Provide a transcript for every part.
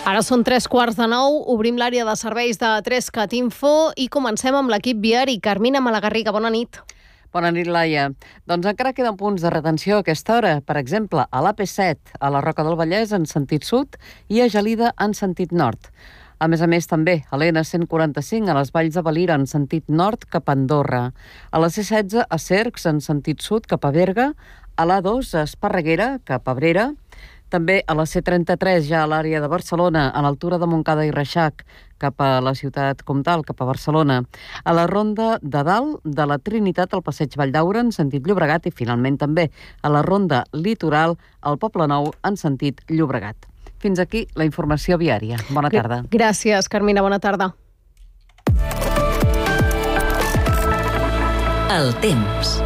Ara són 8:45, obrim l'àrea de serveis de 3CAT Info i comencem amb l'equip viari. Carmina Malagarriga, bona nit. Bona nit, Laia. Doncs encara queden punts de retenció a aquesta hora. Per exemple, a l'AP7, a la Roca del Vallès en sentit sud i a Gelida en sentit nord. A més, també, a l'N145, a les Valls de Valira en sentit nord cap a Andorra. A la C16, a Cercs en sentit sud cap a Berga. A l'A2, a Esparreguera cap a Abrera. També a la C33, ja a l'àrea de Barcelona, a l'altura de Montcada i Reixac, cap a la ciutat comtal, cap a Barcelona. A la ronda de dalt de la Trinitat, al passeig Valldaura, en sentit Llobregat, i finalment també a la ronda litoral, al Poblenou, en sentit Llobregat. Fins aquí la informació viària. Bona tarda. Gràcies, Carmina. Bona tarda. El temps.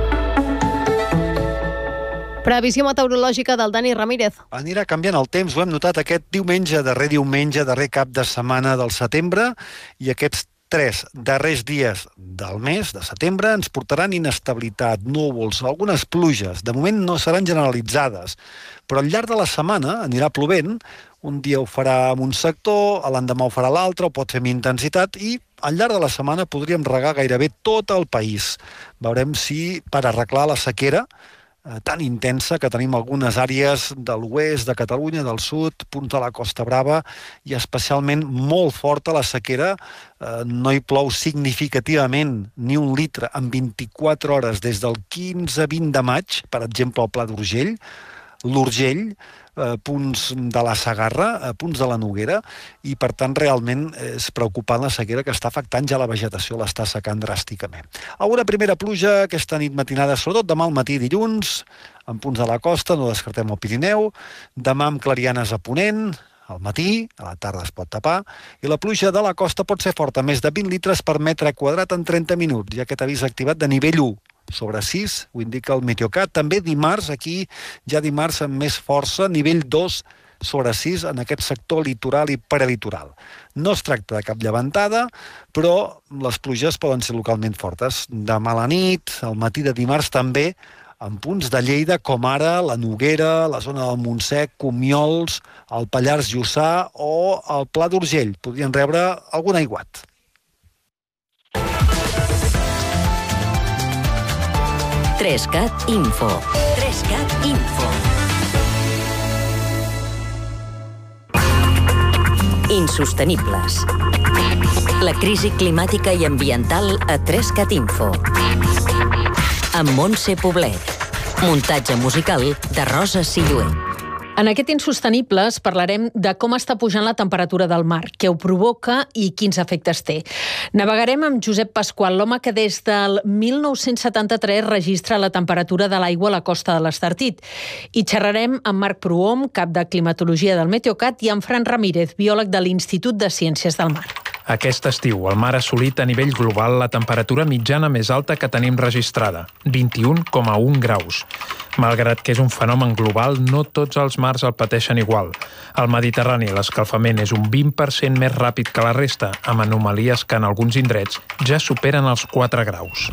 Previsió meteorològica del Dani Ramírez. Anirà canviant el temps, ho hem notat aquest diumenge, darrer cap de setmana del setembre, i aquests 3 darrers dies del mes de setembre ens portaran inestabilitat, núvols, algunes pluges. De moment no seran generalitzades, però al llarg de la setmana anirà plovent. Un dia ho farà en un sector, l'endemà ho farà a l'altre, o pot fer amb intensitat, i al llarg de la setmana podríem regar gairebé tot el país. Veurem si per arreglar la sequera tan intensa que tenim algunes àrees de l'oest de Catalunya, del sud, punts de la Costa Brava, i especialment molt forta la sequera. No hi plou significativament ni un litre en 24 hores des del 15-20 de maig, per exemple al Pla d'Urgell, l'Urgell, punts de la Segarra, punts de la Noguera, i per tant realment és preocupant la sequera que està afectant ja la vegetació, l'està secant dràsticament. Alguna primera pluja aquesta nit matinada, sobretot demà al matí dilluns, en punts de la costa, no descartem el Pirineu, demà amb clarianes a ponent, al matí, a la tarda es pot tapar, i la pluja de la costa pot ser forta, més de 20 litres per metre quadrat en 30 minuts, i aquest avís activat de nivell 1. Sobre 6, ho indica el Meteocat. També dimarts, aquí ja dimarts amb més força, nivell 2 sobre 6 en aquest sector litoral i prelitoral. No es tracta de cap llevantada, però les pluges poden ser localment fortes. Demà a la nit, al matí de dimarts també, en punts de Lleida, com ara la Noguera, la zona del Montsec, Comiols, el Pallars Jussà o el Pla d'Urgell. Podrien rebre algun aiguat. Trescat Info. Trescat Info. Insostenibles. La crisi climàtica i ambiental a Trescat Info. Amb Montse Poblet. Muntatge musical de Rosa Silluet. En aquest Insostenibles parlarem de com està pujant la temperatura del mar, què ho provoca i quins efectes té. Navegarem amb Josep Pasqual, l'home que des del 1973 registra la temperatura de l'aigua a la costa de l'Estartit. I xerrarem amb Marc Prohom, cap de climatologia del Meteocat, i amb Fran Ramírez, biòleg de l'Institut de Ciències del Mar. Aquest estiu, el mar ha assolit a nivell global la temperatura mitjana més alta que tenim registrada, 21,1 graus. Malgrat que és un fenomen global, no tots els mars el pateixen igual. Al Mediterrani, l'escalfament és un 20% més ràpid que la resta, amb anomalies que en alguns indrets ja superen els 4 graus.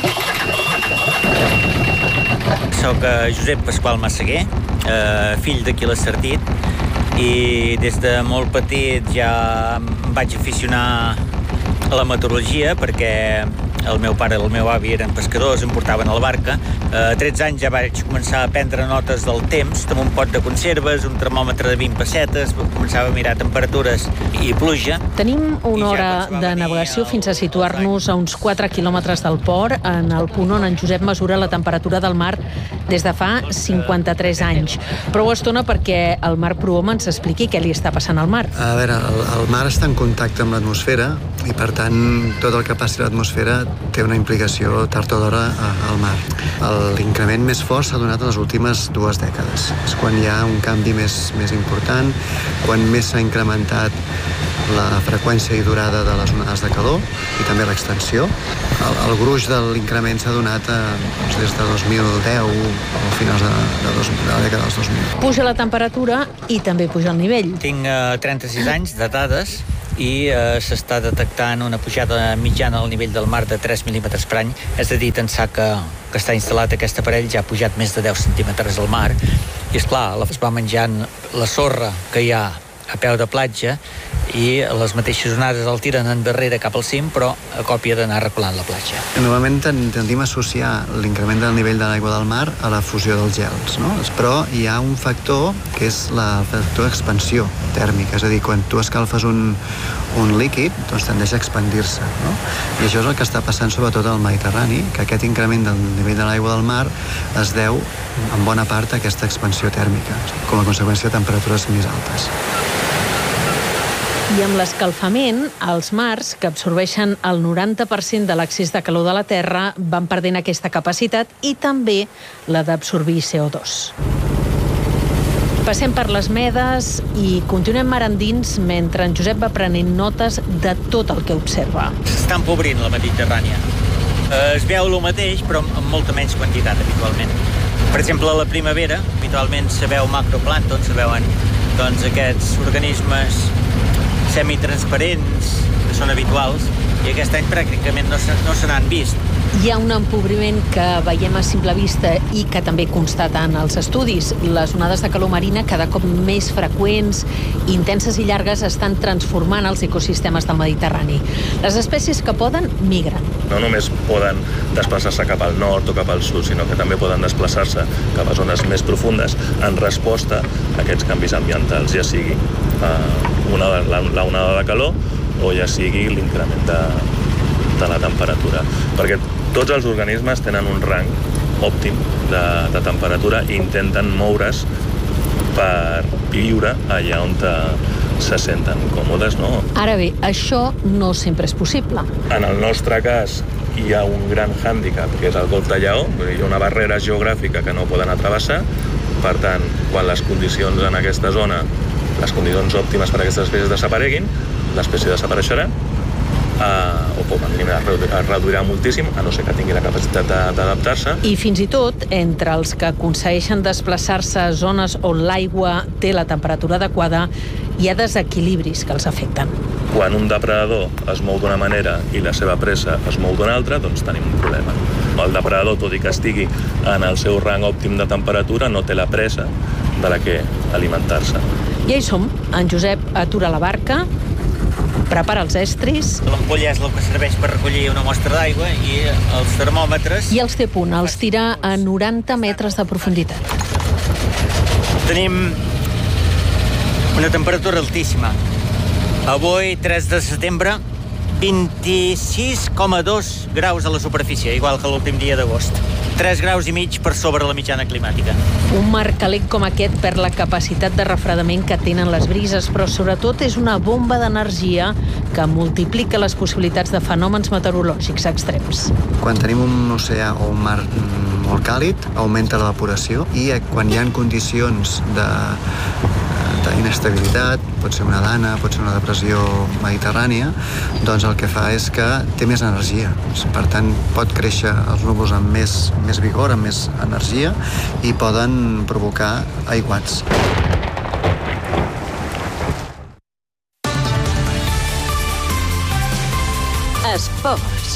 Soc Josep Pasqual Massaguer, fill d'aquí l'Estartit, i des de molt petit ja em vaig aficionar a la meteorologia perquè el meu pare i el meu avi eren pescadors, em portaven a la barca. A 13 anys ja vaig començar a prendre notes del temps, amb un pot de conserves, un termòmetre de 20 pessetes, començava a mirar temperatures i pluja. Tenim una hora de navegació fins a situar-nos a uns 4 quilòmetres del port, en el punt on en Josep mesura la temperatura del mar des de fa 53 anys. Prou estona perquè el Marc Prohom ens expliqui què li està passant al mar. A veure, el mar està en contacte amb l'atmosfera i, per tant, tot el que passi a l'atmosfera té una implicació tard o d'hora al mar. L'increment més fort s'ha donat en les últimes 2 dècades. És quan hi ha un canvi més important, quan més s'ha incrementat la freqüència i durada de les onades de calor i també l'extensió. El gruix de l'increment s'ha donat des de 2010 o finals de la dècada dels 2000. Puja la temperatura i també puja el nivell. Tinc 36 anys de dades i s'està detectant una pujada mitjana al nivell del mar de 3 mil·límetres per any. És a dir, d'ençà que està instal·lat aquest aparell ja ha pujat més de 10 centímetres al mar i, esclar, es va menjant la sorra que hi ha a peu de platja, i les mateixes onades el tiren endarrere cap al cim, però a còpia d'anar reculant la platja. Normalment tendim a associar l'increment del nivell de l'aigua del mar a la fusió dels gels, no? Però hi ha un factor que és el factor expansió tèrmica, és a dir, quan tu escalfes un líquid, doncs tendeix a expandir-se, no? I això és el que està passant sobretot al Mediterrani, que aquest increment del nivell de l'aigua del mar es deu en bona part a aquesta expansió tèrmica, com a conseqüència de temperatures més altes. I amb l'escalfament, els mars, que absorbeixen el 90% de l'excés de calor de la Terra, van perdent aquesta capacitat i també la d'absorbir CO2. Passem per les Medes i continuem mar endins mentre en Josep va prenent notes de tot el que observa. S'està empobrint la Mediterrània. Es veu el mateix, però amb molta menys quantitat, habitualment. Per exemple, a la primavera, habitualment se veu macroplàncton, se veuen aquests organismes semitransparents, que són habituals, i aquest any pràcticament no se n'han vist. Hi ha un empobriment que veiem a simple vista i que també constata en els estudis. Les onades de calor marina, cada cop més freqüents, intenses i llargues, estan transformant els ecosistemes del Mediterrani. Les espècies que poden migren. No només poden desplaçar-se cap al nord o cap al sud, sinó que també poden desplaçar-se cap a zones més profundes en resposta a aquests canvis ambientals, ja sigui la onada de calor o ja sigui l'increment de la temperatura. Perquè tots els organismes tenen un rang òptim de temperatura i intenten moure's per viure allà on se senten còmodes, no? Ara bé, això no sempre és possible. En el nostre cas hi ha un gran hàndicap, que és el Golf de Lleó, hi ha una barrera geogràfica que no poden travessar. Per tant, quan les condicions en aquesta zona, les condicions òptimes per a aquestes espècies desapareguin, l'espècie desapareixerà, o com a mínim es reduirà moltíssim, a no ser que tingui la capacitat d'adaptar-se. I fins i tot, entre els que aconsegueixen desplaçar-se a zones on l'aigua té la temperatura adequada, hi ha desequilibris que els afecten. Quan un depredador es mou d'una manera i la seva presa es mou d'una altra, doncs tenim un problema. El depredador, tot i que estigui en el seu rang òptim de temperatura, no té la presa de la que alimentar-se. Ja hi som. En Josep atura la barca, prepara els estris... L'ampolla és el que serveix per recollir una mostra d'aigua i els termòmetres... I els té a punt, els tira a 90 metres de profunditat. Tenim una temperatura altíssima. Avui, 3 de setembre, 26,2 graus a la superfície, igual que l'últim dia d'agost. 3 graus i mig per sobre la mitjana climàtica. Un mar calent com aquest perd la capacitat de refredament que tenen les brises, però sobretot és una bomba d'energia que multiplica les possibilitats de fenòmens meteorològics extrems. Quan tenim un oceà o un mar molt càlid, augmenta l'evaporació i quan hi ha condicions d'inestabilitat, pot ser una dana, pot ser una depressió mediterrània, doncs el que fa és que té més energia. Per tant, pot créixer els núvols amb més vigor, amb més energia, i poden provocar aiguats. Esports.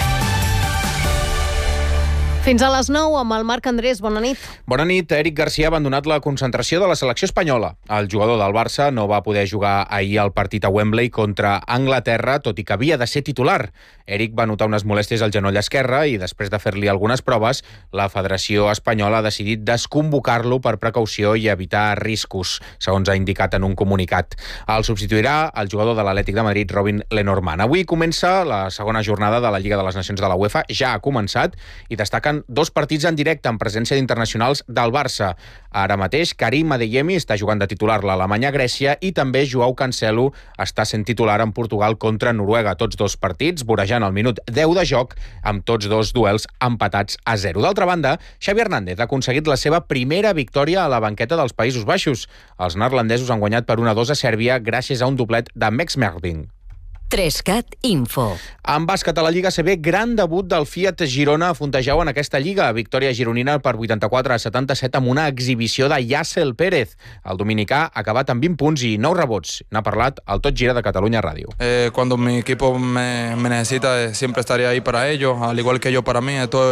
Fins a les 9 amb el Marc Andrés. Bona nit. Bona nit. Eric Garcia ha abandonat la concentració de la selecció espanyola. El jugador del Barça no va poder jugar ahir al partit a Wembley contra Anglaterra, tot i que havia de ser titular. Eric va notar unes molèsties al genoll esquerre i després de fer-li algunes proves, la Federació Espanyola ha decidit desconvocar-lo per precaució i evitar riscos, segons ha indicat en un comunicat. El substituirà el jugador de l'Atlètic de Madrid, Robin Lenormand. Avui comença la segona jornada de la Lliga de les Nacions de la UEFA. Ja ha començat i destaquen 2 partits en directe en presència d'internacionals del Barça. Ara mateix, Karim Adeyemi està jugant de titular l'Alemanya-Grècia i també Joao Cancelo està sent titular en Portugal contra Noruega. Tots 2 partits vorejant el minut 10 de joc, amb tots 2 duels empatats a 0. D'altra banda, Xavi Hernández ha aconseguit la seva primera victòria a la banqueta dels Països Baixos. Els neerlandesos han guanyat per 1-2 a Sèrbia gràcies a un doblet de Max Merving. 3CAT Info. En bàsquet a la Lliga CB, gran debut del Fiat Girona a Fontejau en aquesta Lliga. Victòria gironina per 84-77 amb una exhibició de Yassel Pérez. El dominicà ha acabat amb 20 punts i 9 rebots. N'ha parlat el Tot Gira de Catalunya Ràdio. Cuando mi equipo me necesita, siempre estaré ahí para ellos, al igual que yo para mí. Esto